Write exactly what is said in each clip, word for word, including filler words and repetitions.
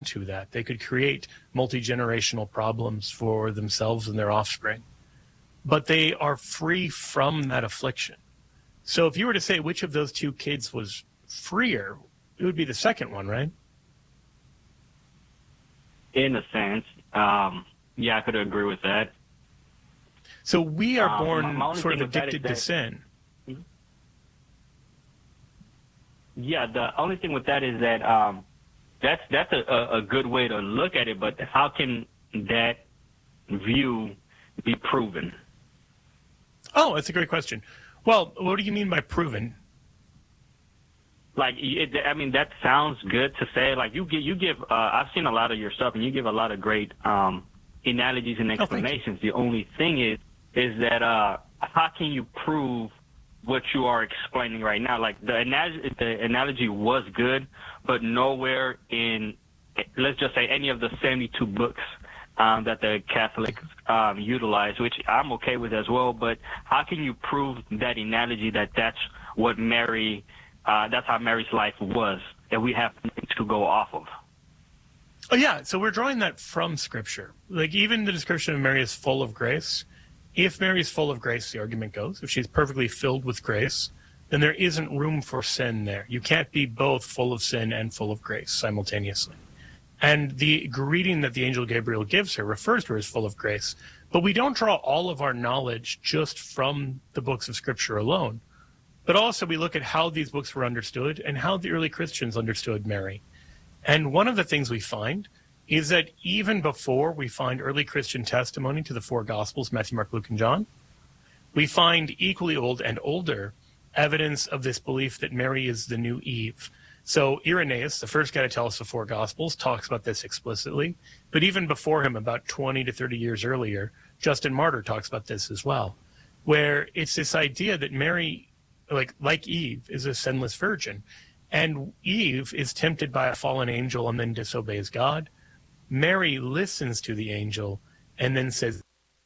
to that. They could create multi-generational problems for themselves and their offspring. But they are free from that affliction. So if you were to say which of those two kids was freer, it would be the second one, right? In a sense, um, yeah, I could agree with that. So we are Um, born my- my only sort of thing with that is addicted to that- sin. Yeah, the only thing with that is that um, that's that's a, a, a good way to look at it, but how can that view be proven? Oh, that's a great question. Well, what do you mean by proven? Like, it, I mean, that sounds good to say. Like, you give, you give. Uh, I've seen a lot of your stuff, and you give a lot of great um, analogies and explanations. Oh, the only thing is, is that uh, how can you prove what you are explaining right now? Like, the analogy, the analogy was good, but nowhere in, let's just say, any of the seventy-two books um, that the Catholics um, utilize, which I'm okay with as well. But how can you prove that analogy that that's what Mary? Uh, that's how Mary's life was, that we have to go off of? Oh, yeah. So we're drawing that from Scripture. Like, even the description of Mary is full of grace. If Mary is full of grace, the argument goes, if she's perfectly filled with grace, then there isn't room for sin there. You can't be both full of sin and full of grace simultaneously. And the greeting that the angel Gabriel gives her refers to her as full of grace. But we don't draw all of our knowledge just from the books of Scripture alone. But also we look at how these books were understood and how the early Christians understood Mary. And one of the things we find is that even before we find early Christian testimony to the four Gospels, Matthew, Mark, Luke, and John, we find equally old and older evidence of this belief that Mary is the new Eve. So Irenaeus, the first guy to tell us the four Gospels, talks about this explicitly. But even before him, about twenty to thirty years earlier, Justin Martyr talks about this as well, where it's this idea that Mary, like like Eve, is a sinless virgin. And Eve is tempted by a fallen angel and then disobeys God. Mary listens to the angel and then says,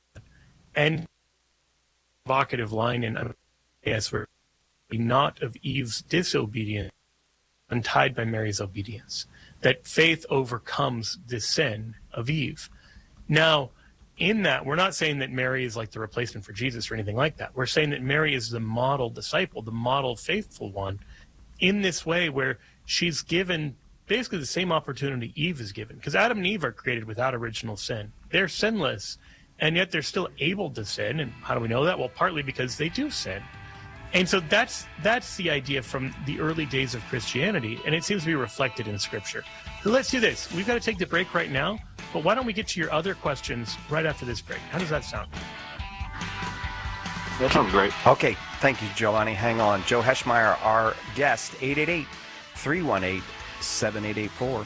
and evocative line in yes, we're not of Eve's disobedience, untied by Mary's obedience, that faith overcomes the sin of Eve. Now, in that, we're not saying that Mary is like the replacement for Jesus or anything like that. We're saying that Mary is the model disciple, the model faithful one, in this way where she's given basically the same opportunity Eve is given. Because Adam and Eve are created without original sin. They're sinless, and yet they're still able to sin. And how do we know that? Well, partly because they do sin. And so that's that's the idea from the early days of Christianity, and it seems to be reflected in Scripture. So let's do this. We've got to take the break right now, but why don't we get to your other questions right after this break? How does that sound? That sounds great. Okay, thank you, Giovanni. Hang on. Joe Heschmeyer, our guest, eight eight eight, three one eight, seven eight eight four.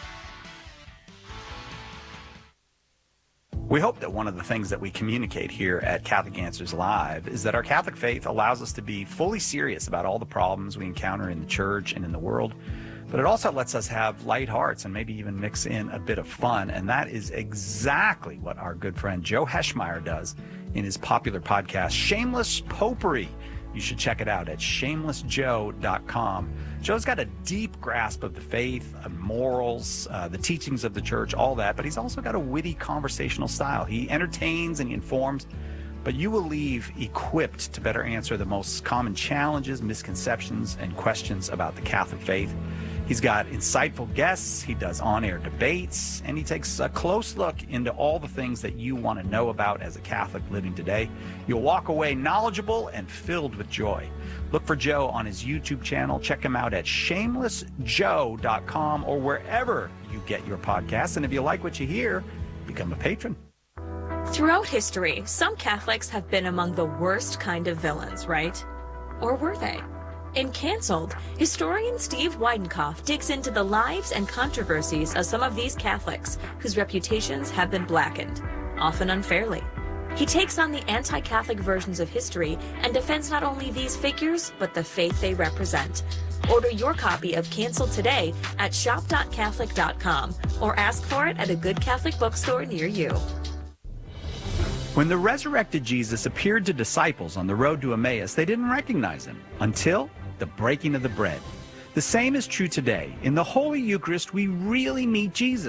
We hope that one of the things that we communicate here at Catholic Answers Live is that our Catholic faith allows us to be fully serious about all the problems we encounter in the church and in the world, but it also lets us have light hearts and maybe even mix in a bit of fun, and that is exactly what our good friend Joe Heschmeyer does in his popular podcast, Shameless Popery. You should check it out at shameless joe dot com. Joe's got a deep grasp of the faith, of morals, uh, the teachings of the church, all that, but he's also got a witty conversational style. He entertains and he informs, but you will leave equipped to better answer the most common challenges, misconceptions, and questions about the Catholic faith. He's got insightful guests, he does on-air debates, and he takes a close look into all the things that you want to know about as a Catholic living today. You'll walk away knowledgeable and filled with joy. Look for Joe on his YouTube channel. Check him out at shameless joe dot com or wherever you get your podcasts. And if you like what you hear, become a patron. Throughout history, some Catholics have been among the worst kind of villains, right? Or were they? In Cancelled, historian Steve Weidenkopf digs into the lives and controversies of some of these Catholics whose reputations have been blackened, often unfairly. He takes on the anti-Catholic versions of history and defends not only these figures, but the faith they represent. Order your copy of Cancelled today at shop dot catholic dot com or ask for it at a good Catholic bookstore near you. When the resurrected Jesus appeared to disciples on the road to Emmaus, they didn't recognize him until the breaking of the bread. The same is true today. In the Holy Eucharist, we really meet Jesus.